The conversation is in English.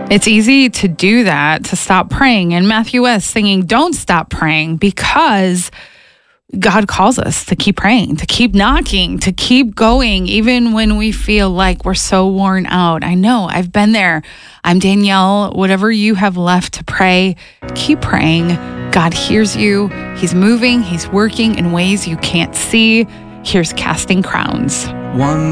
It's easy to do that, to stop praying. And Matthew West singing, "Don't stop praying," because God calls us to keep praying, to keep knocking, to keep going, even when we feel like we're so worn out. I know, I've been there. I'm Danielle. Whatever you have left to pray, keep praying. God hears you. He's moving. He's working in ways you can't see. Here's Casting Crowns. One